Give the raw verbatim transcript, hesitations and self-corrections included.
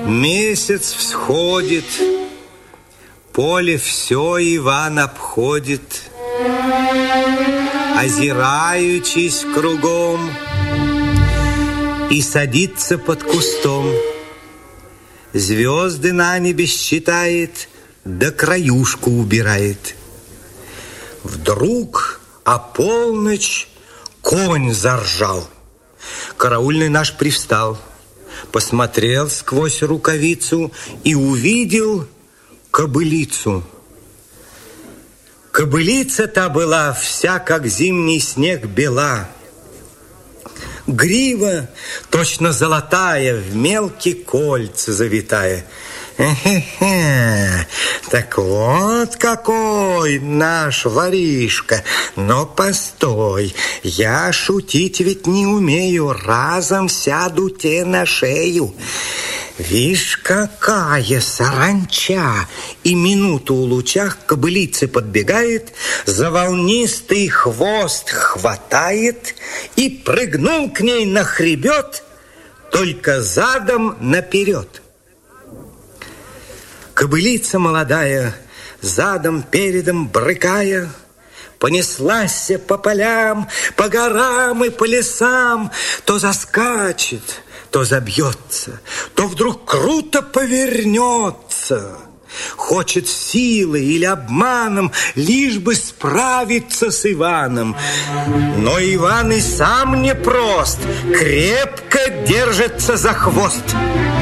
Месяц всходит, поле все Иван обходит, озираючись кругом, и садится под кустом. Звезды на небе считает, да краюшку убирает. Вдруг о полночь конь заржал. Караульный наш привстал, посмотрел сквозь рукавицу и увидел кобылицу. Кобылица-то была вся, как зимний снег, бела. Грива точно золотая, в мелкие кольца завитая. Хе-хе, так вот какой наш воришка. Но постой, я шутить ведь не умею, разом сяду те на шею. Вишь, какая саранча! И минуту у лучах кобылицы подбегает, за волнистый хвост хватает и прыгнул к ней на хребет, только задом наперед. Кобылица молодая, задом-передом брыкая, понеслась по полям, по горам и по лесам, то заскачет, то забьется, то вдруг круто повернется. Хочет силой или обманом лишь бы справиться с Иваном. Но Иван и сам непрост, крепко держится за хвост.